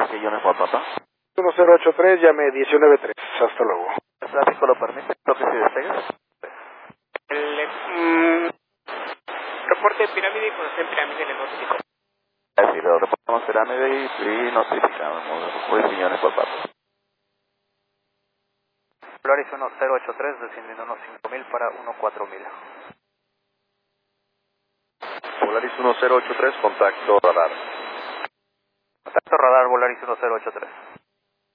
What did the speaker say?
Whiskey Uniform, papá. 1083, llame 193. Hasta luego. ¿El tráfico lo permite? Lo que si despegues. Reporte de pirámide y conocer pirámide en el notifico. Es decir, lo reportamos pirámide y notificamos. Whiskey Uniform, papá. Polaris 1083, descendiendo unos 5000 para 14000. Polaris 1083, contacto radar. Contacto radar, Polaris 1083.